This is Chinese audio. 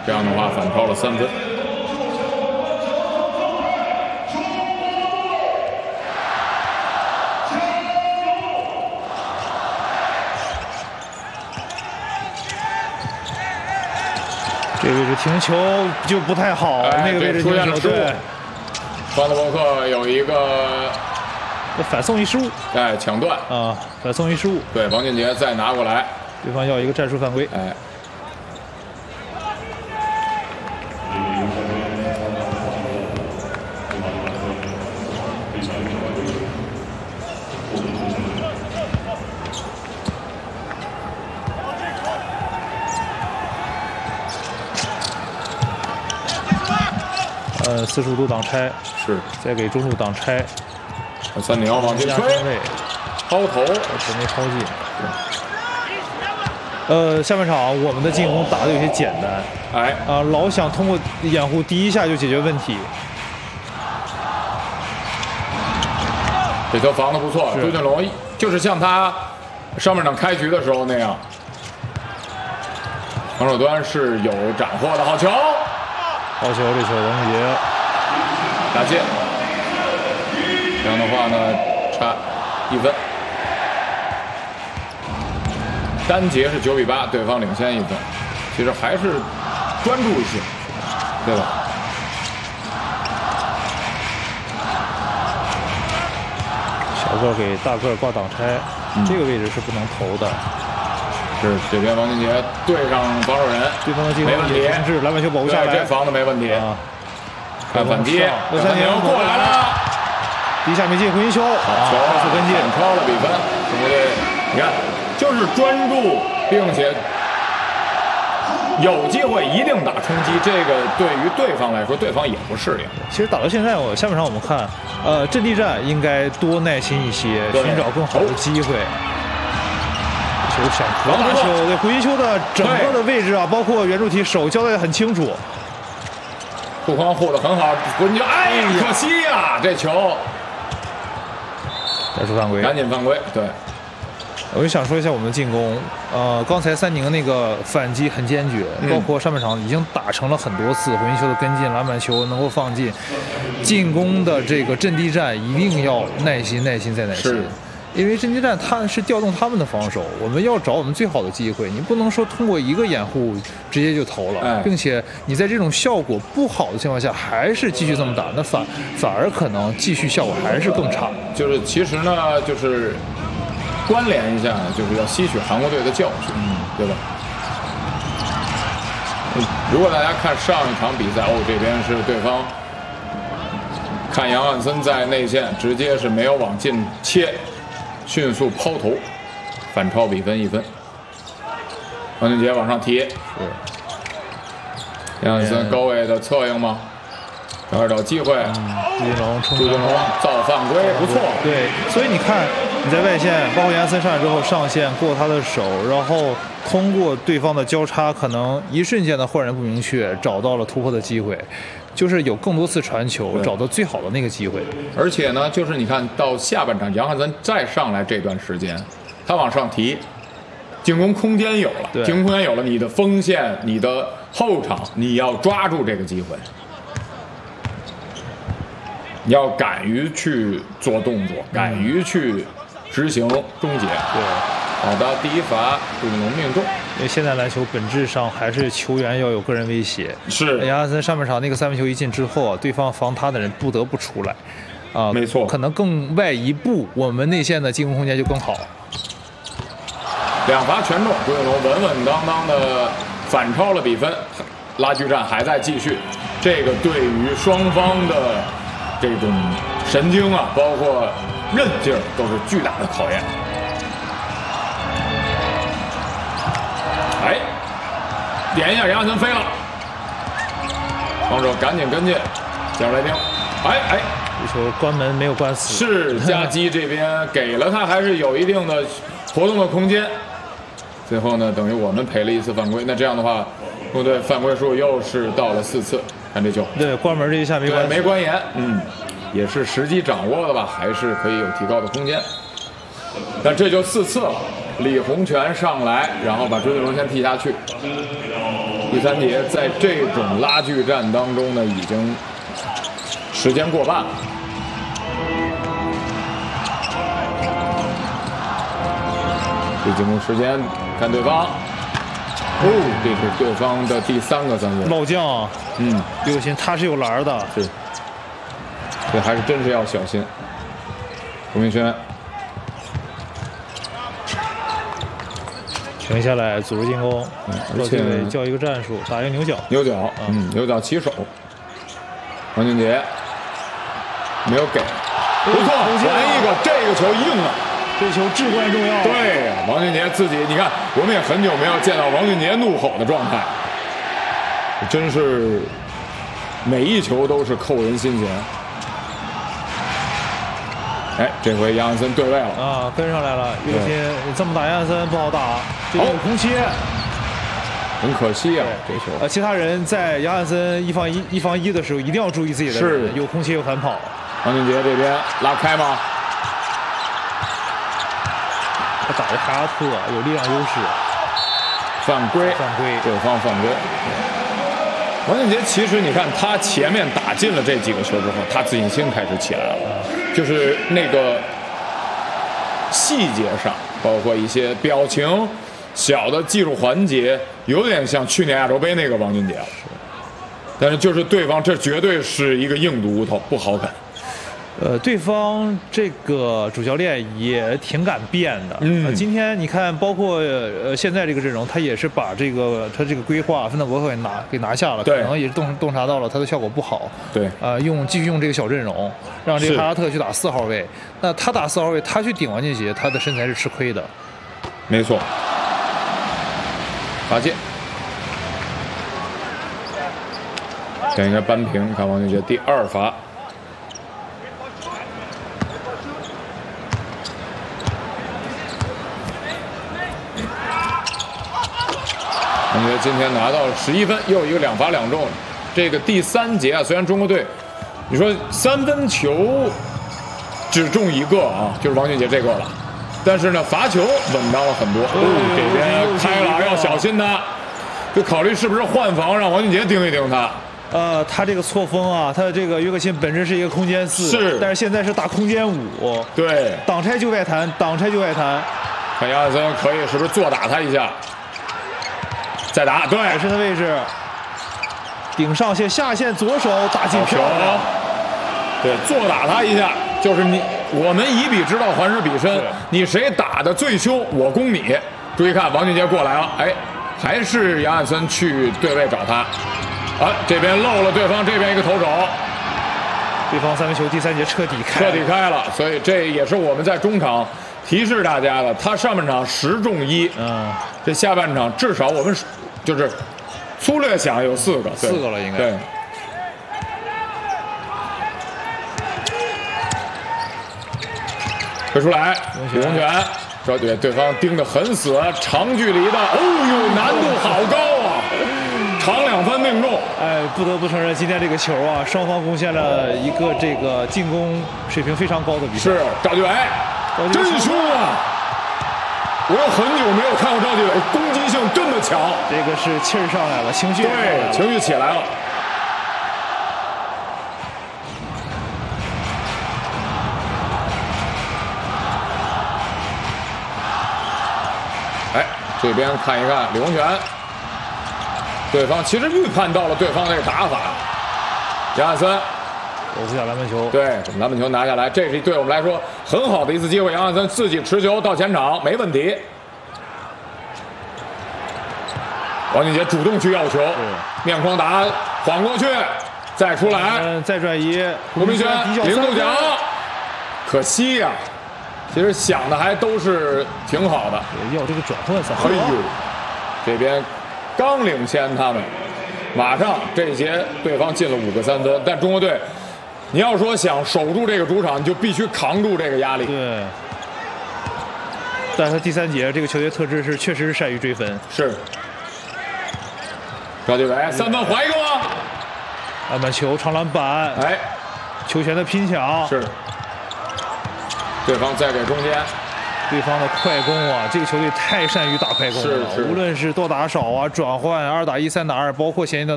这样的话反超了3分。 这个位置停球就不太好，那个位置出现了失误。 对， 范德伯克有一个反送一失误， 抢断啊，反送一失误。 对，王俊杰再拿过来， 对方要一个战术犯规。45度挡拆是， 再给中路挡拆。 3点往进推，抛投， 没抛进。下半场我们的进攻打得有些简单，老想通过掩护第一下就解决问题。 这球防得不错，朱俊龙就是像他上半场开局的时候那样，防守端是有斩获的，好球， 好球，这球王俊杰打进，这样的话呢，差1分。单节是9比8，对方领先1分，其实还是专注一些，对吧？ 小个给大个挂挡拆，这个位置是不能投的。 是这边王俊杰对上防守人， 对方的进攻也停滞，篮板球保护下来， 这防的没问题。看反击，3点过来了， 第一下没进，回音球， 好，快速跟进，超了比分。中国队，你看，就是专注，并且有机会一定打冲击。这个对于对方来说，对方也不适应。 其实打到现在，下半场我们看，阵地战应该多耐心一些，寻找更好的机会。球想打球，对回音球的整个的位置啊，包括圆柱体手交代的很清楚。 护框护得很好，回音球，可惜呀，这球。 战术犯规， 赶紧犯规。对， 我就想说一下我们的进攻。刚才3宁那个反击很坚决，包括上半场已经打成了很多次回音球的跟进，篮板球能够放进。进攻的这个阵地战一定要耐心，耐心再耐心。因为阵地战它是调动他们的防守，我们要找我们最好的机会。你不能说通过一个掩护直接就投了，并且你在这种效果不好的情况下还是继续这么打，那反而可能继续效果还是更差。 就是其实呢，就是关联一下，就是要吸取韩国队的教训，对吧？如果大家看上一场比赛，这边是对方看杨汉森在内线直接是没有往进切。迅速抛投，反超比分1分。王俊杰往上提，杨汉森高位的策应吗？这儿找机会，朱俊龙造犯规，不错。 对，所以你看你在外线，包括杨汉森上来之后上线过他的手，然后通过对方的交叉，可能一瞬间的焕然不明确，找到了突破的机会。就是有更多次传球，找到最好的那个机会。 而且呢，就是你看到下半场，杨汉森再上来这段时间，他往上提，进攻空间有了，进攻空间有了，你的锋线、你的后场，你要抓住这个机会，你要敢于去做动作，敢于去执行终结。 对， 好的，第一罚，朱俊龙命中。 因为现在篮球本质上还是球员要有个人威胁。 是杨汉森上半场那个3分球一进之后啊，对方防他的人不得不出来， 没错， 可能更外一步，我们内线的进攻空间就更好。 2罚全中，朱俊龙稳稳当当的反超了比分，拉锯战还在继续。这个对于双方的这种神经啊，包括韧劲儿，都是巨大的考验。点一下，杨汉森飞了，防守赶紧跟进，加来丁， 这球关门没有关死， 是加基这边给了他还是有一定的活动的空间。最后呢，等于我们赔了1次犯规，那这样的话，中国队犯规数又是到了4次。看这球， 对，关门这一下没关， 没关严，也是时机掌握的吧，还是可以有提高的空间。但这就4次了。李洪权上来，然后把朱俊龙先踢下去。 第三节在这种拉锯战当中呢，已经时间过半了。这进攻时间，看对方。哦，这是对方的第3个三分。 老将，刘鑫他是有篮的。 是，这还是真是要小心。胡明轩停下来，组织进攻， 而且叫一个战术，打一个牛角。 牛角，牛角起手。王俊杰没有给，不错，来一个，这个球硬了。 这球至关重要。 对，王俊杰自己，你看，我们也很久没有见到王俊杰怒吼的状态，真是每一球都是扣人心弦。哎，这回杨汉森对位了啊，跟上来了。岳天，你这么打杨汉森不好打，这有空切， 很可惜啊，这球。 其他人在杨汉森一防一的时候，一定要注意自己的人，有空切有反跑。 王俊杰这边拉开吗？ 他打的哈亚特有力量优势， 犯规，对方犯规。王俊杰其实你看他前面打进了这几个球之后，他自信心开始起来了，就是那个细节上，包括一些表情、小的技术环节，有点像去年亚洲杯那个王俊杰了。但是就是对方这绝对是一个硬骨头，不好啃。 对方这个主教练也挺敢变的。今天你看，包括现在这个阵容，他也是把他这个规划芬德伯克给拿下了，可能也是洞察到了他的效果不好。 对， 继续用这个小阵容，让这个哈拉特去打4号位。那他打4号位，他去顶王俊杰，他的身材是吃亏的。 没错。罚界，这应该扳平。看王俊杰第2罚。王俊杰今天拿到了11分，又一个2罚2中。这个第3节啊，虽然中国队，你说3分球只中1个啊，就是王俊杰这个了，但是呢，罚球稳当了很多。这边开了，要小心他，就考虑是不是换防，让王俊杰盯一盯他。 他这个错锋啊，他的这个约克辛本身是一个空间4，但是现在是打空间5。 对， 挡拆就外弹，挡拆就外弹。 看杨汉森可以是不是坐打他一下？再打，对， 还是的位置，顶上线，下线左手打进，漂亮。 对，坐打他一下，就是我们以彼之道还施彼身，你谁打的最凶，我攻你。注意看，王俊杰过来了，哎，还是杨汉森去对位找他，这边漏了对方这边一个投手， 对方3分球第3节彻底开了，所以这也是我们在中场提示大家的，他上半场10中1，这下半场至少我们就是粗略想有4个 ，4个了应该。 对。推出来，李洪权，对方盯得很死，长距离的，难度好高啊，长2分命中。 不得不承认，今天这个球啊，双方贡献了一个这个进攻水平非常高的比赛。 是赵继伟，真凶啊！我有很久没有看过赵继伟攻击性这么强。 这个是气儿上来了，情绪对，情绪起来了。这边看一看李洪权，对方其实预判到了对方那个打法。杨汉森守不下篮板球， 对，篮板球拿下来，这是对我们来说很好的一次机会。杨汉森自己持球到前场，没问题。王俊杰主动去要球，面框打晃过去，再出来， 再转移， 胡明轩零度奖，可惜呀。其实想的还都是挺好的， 要这个转换赛。 哎呦，这边刚领先他们，马上这节对方进了5个3分，但中国队，你要说想守住这个主场，你就必须扛住这个压力。 对。但是他第3节这个球队特质是确实是善于追分。 是。赵继伟3分怀一个吗？ 篮板球长篮板， 球权的拼抢是。对方再给中间， 对方的快攻啊，这个球队太善于打快攻了，无论是多打少啊、转换、2打1、3打2，包括前一段